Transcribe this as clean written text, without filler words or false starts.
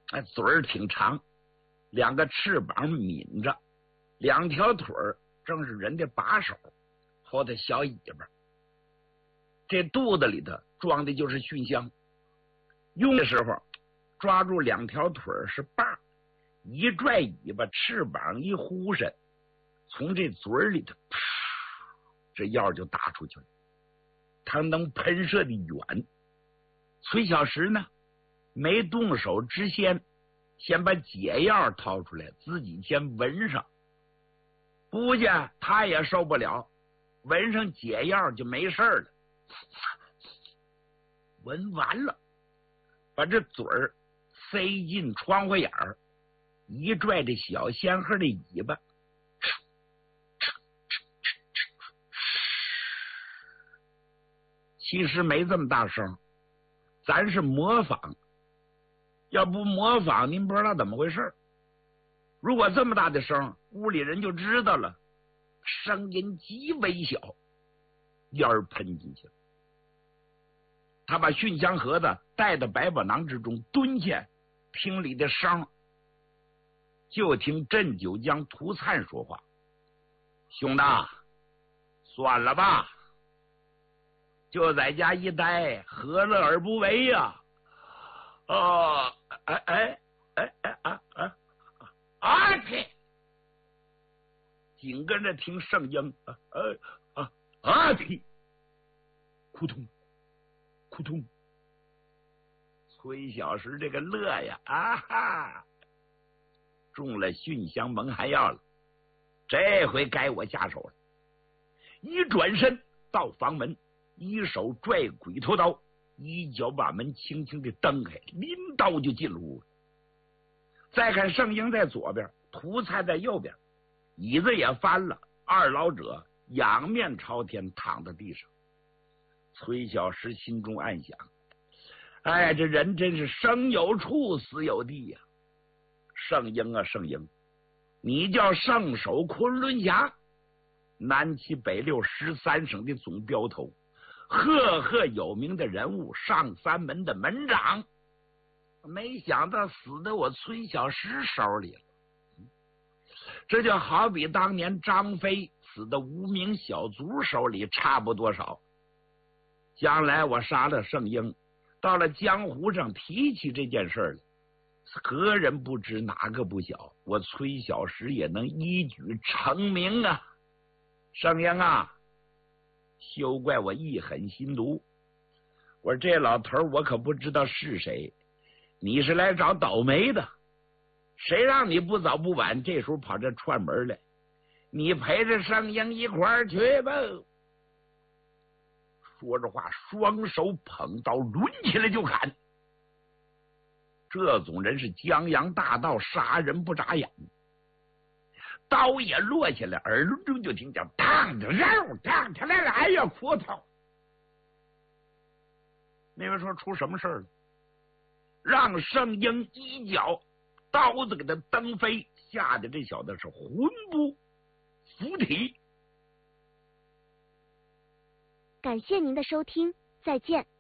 嘴儿挺长，两个翅膀抿着，两条腿儿正是人的把手，后头小尾巴。这肚子里头装的就是熏香，用的时候抓住两条腿儿是把，一拽尾巴，翅膀一呼扇，从这嘴里头这药就打出去了，它能喷射的远。崔小石呢没动手之先，先把解药掏出来，自己先闻上，估计他也受不了，闻上解药就没事了。闻完了，把这嘴儿塞进窗户眼儿，一拽这小仙鹤的尾巴，其实没这么大声，咱是模仿，要不模仿您不知道怎么回事。如果这么大的声，屋里人就知道了，声音极微小，烟儿喷进去了。他把熏香盒子带到百宝囊之中，蹲下听里的声，就听镇九江涂灿说话：“兄弟，算了吧，就在家一待，何乐而不为呀？呸！紧跟着听圣婴，呸！扑通扑通。崔小石这个乐呀，中了熏香蒙汗药了，这回该我下手了。一转身到房门，一手拽鬼头刀，一脚把门轻轻的蹬开，拎刀就进了屋。再看圣婴在左边，涂灿在右边，椅子也翻了，二老者仰面朝天躺在地上。崔小石心中暗想：哎，这人真是生有处死有地呀！圣婴啊圣婴，你叫圣手昆仑侠，南七北六13省的总镖头，赫赫有名的人物，上三门的门长，没想到死在我崔小石手里了。这就好比当年张飞死在无名小卒手里差不多少。将来我杀了圣婴，到了江湖上提起这件事了，何人不知哪个不晓，我崔小石也能一举成名啊！圣婴啊，休怪我一狠心毒，我说这老头我可不知道是谁，你是来找倒霉的，谁让你不早不晚这时候跑这串门来，你陪着圣婴一块儿去吧。说着话，双手捧刀抡起来就砍。这种人是江洋大盗，杀人不眨眼。刀也落下来，耳朵中就听见烫的肉烫起来了，哎呀骨头！那位说出什么事了？让圣婴一脚刀子给他蹬飞，吓得这小子是魂不附体。 感谢您的收听，再见。